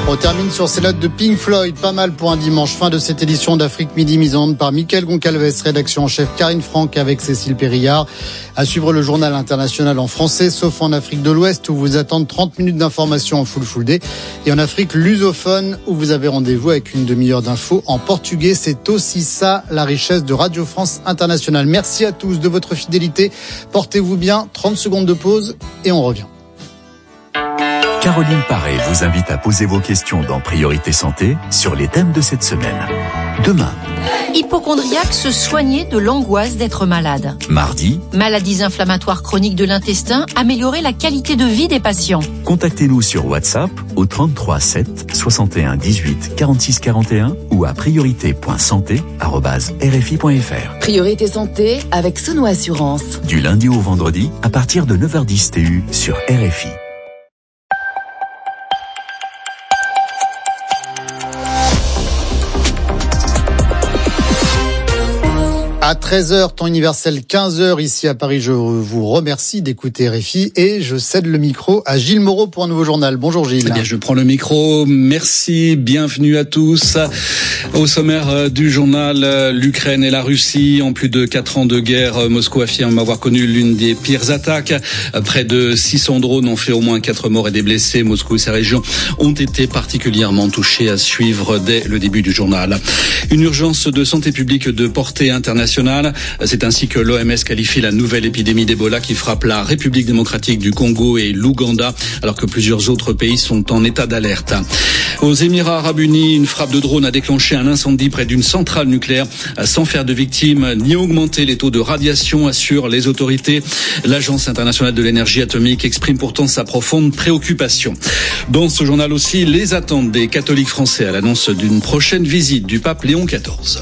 On termine sur ces notes de Pink Floyd, pas mal pour un dimanche. Fin de cette édition d'Afrique Midi, mise en onde par Mickaël Goncalves, rédaction en chef Karine Franck avec Cécile Périllard. À suivre le journal international en français, sauf en Afrique de l'Ouest où vous attendent 30 minutes d'information en full day. Et en Afrique lusophone où vous avez rendez-vous avec une demi-heure d'infos en portugais. C'est aussi ça la richesse de Radio France Internationale. Merci à tous de votre fidélité. Portez-vous bien, 30 secondes de pause et on revient. Caroline Paré vous invite à poser vos questions dans Priorité Santé sur les thèmes de cette semaine. Demain. Hypocondriaque, se soigner de l'angoisse d'être malade. Mardi. Maladies inflammatoires chroniques de l'intestin, améliorer la qualité de vie des patients. Contactez-nous sur WhatsApp au 33 7 61 18 46 41 ou à priorité.santé@rfi.fr. Priorité Santé avec Sono Assurance. Du lundi au vendredi à partir de 9h10 TU sur RFI. À 13h, temps universel 15h ici à Paris, je vous remercie d'écouter RFI et je cède le micro à Gilles Moreau pour un nouveau journal. Bonjour Gilles. Eh bien, je prends le micro. Merci, bienvenue à tous. Au sommaire du journal, l'Ukraine et la Russie. En plus de 4 ans de guerre, Moscou affirme avoir connu l'une des pires attaques. Près de 600 drones ont fait au moins 4 morts et des blessés. Moscou et sa région ont été particulièrement touchés, à suivre dès le début du journal. Une urgence de santé publique de portée internationale. C'est ainsi que l'OMS qualifie la nouvelle épidémie d'Ebola qui frappe la République démocratique du Congo et l'Ouganda, alors que plusieurs autres pays sont en état d'alerte. Aux Émirats arabes unis, une frappe de drone a déclenché un incendie près d'une centrale nucléaire sans faire de victimes ni augmenter les taux de radiation, assurent les autorités. L'Agence internationale de l'énergie atomique exprime pourtant sa profonde préoccupation. Dans ce journal aussi, les attentes des catholiques français à l'annonce d'une prochaine visite du pape Léon XIV.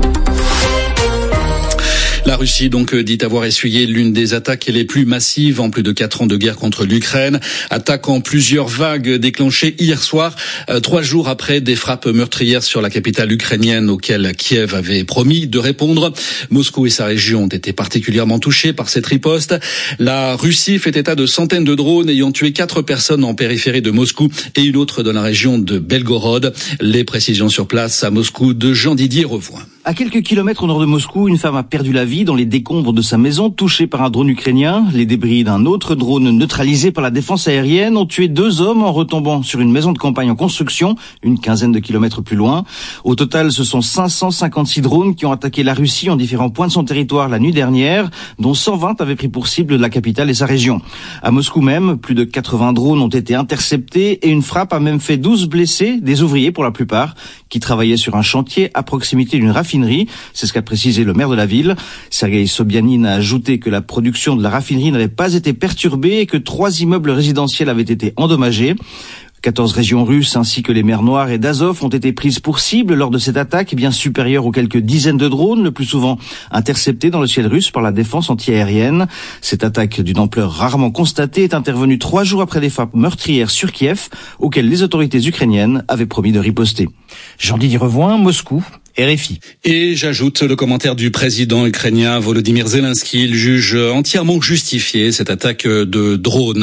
La Russie donc dit avoir essuyé l'une des attaques les plus massives en plus de 4 ans de guerre contre l'Ukraine. Attaque en plusieurs vagues déclenchées hier soir, 3 jours après des frappes meurtrières sur la capitale ukrainienne auxquelles Kiev avait promis de répondre. Moscou et sa région ont été particulièrement touchés par cette riposte. La Russie fait état de centaines de drones ayant tué 4 personnes en périphérie de Moscou et une autre dans la région de Belgorod. Les précisions sur place à Moscou de Jean-Didier Revoin. À quelques kilomètres au nord de Moscou, une femme a perdu la vie dans les décombres de sa maison, touchée par un drone ukrainien. Les débris d'un autre drone neutralisé par la défense aérienne ont tué 2 hommes en retombant sur une maison de campagne en construction, une quinzaine de kilomètres plus loin. Au total, ce sont 556 drones qui ont attaqué la Russie en différents points de son territoire la nuit dernière, dont 120 avaient pris pour cible la capitale et sa région. À Moscou même, plus de 80 drones ont été interceptés et une frappe a même fait 12 blessés, des ouvriers pour la plupart, qui travaillaient sur un chantier à proximité d'une raffinerie. C'est ce qu'a précisé le maire de la ville. Sergueï Sobyanin a ajouté que la production de la raffinerie n'avait pas été perturbée et que 3 immeubles résidentiels avaient été endommagés. 14 régions russes ainsi que les mers Noires et d'Azov ont été prises pour cible lors de cette attaque bien supérieure aux quelques dizaines de drones, le plus souvent interceptés dans le ciel russe par la défense antiaérienne. Cette attaque d'une ampleur rarement constatée est intervenue 3 jours après des frappes meurtrières sur Kiev, auxquelles les autorités ukrainiennes avaient promis de riposter. Jean-Didier Revoin, Moscou. RFI. Et j'ajoute le commentaire du président ukrainien Volodymyr Zelensky. Il juge entièrement justifié cette attaque de drone.